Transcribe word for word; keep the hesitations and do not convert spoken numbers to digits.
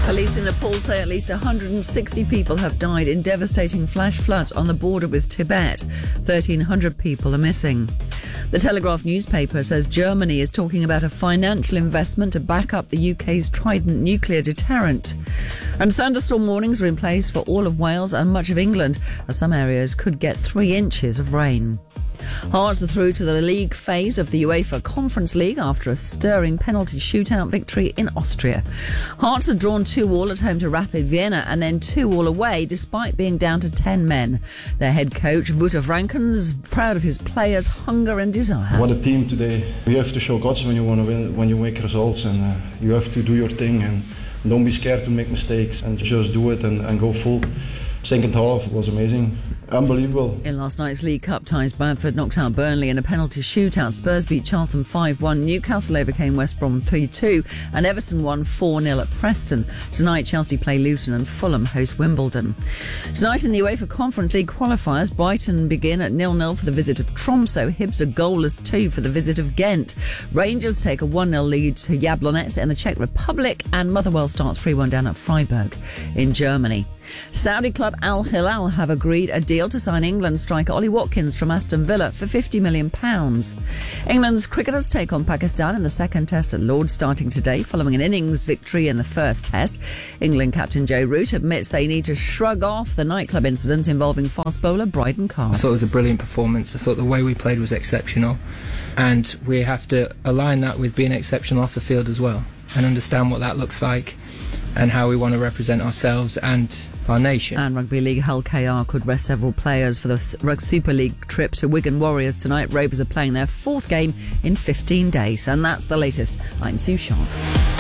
Police in Nepal say at least one hundred sixty people have died in devastating flash floods on the border with Tibet. thirteen hundred people are missing. The Telegraph newspaper says Germany is talking about a financial investment to back up the U K's Trident nuclear deterrent. And thunderstorm warnings are in place for all of Wales and much of England, as some areas could get three inches of rain. Hearts are through to the league phase of the UEFA Conference League after a stirring penalty shootout victory in Austria. Hearts had drawn two all at home to Rapid Vienna and then two all away despite being down to ten men. Their head coach, Wouter Vrankens, proud of his players' hunger and desire. What a team today. You have to show guts when you want to win, when you make results, and uh, you have to do your thing and don't be scared to make mistakes and just do it and, and go full. Second half was amazing. Unbelievable. In last night's League Cup ties, Bradford knocked out Burnley in a penalty shootout. Spurs beat Charlton five one. Newcastle overcame West Brom three two. And Everton won four nil at Preston. Tonight, Chelsea play Luton and Fulham host Wimbledon. Tonight in the UEFA Conference League qualifiers, Brighton begin at nil nil for the visit of Tromsø. Hibs are goalless two for the visit of Ghent. Rangers take a one nil lead to Jablonec in the Czech Republic. And Motherwell starts three one down at Freiburg in Germany. Saudi club Al Hilal have agreed a deal to sign England striker Ollie Watkins from Aston Villa for fifty million pounds. England's cricketers take on Pakistan in the second test at Lord's starting today following an innings victory in the first test. England captain Joe Root admits they need to shrug off the nightclub incident involving fast bowler Bryden Carr. I thought it was a brilliant performance. I thought the way we played was exceptional, and we have to align that with being exceptional off the field as well and understand what that looks like and how we want to represent ourselves and our nation. And Rugby League Hull K R could rest several players for the Rugby Super League trip to Wigan Warriors tonight. Rovers are playing their fourth game in fifteen days. And that's the latest. I'm Sue Sharp.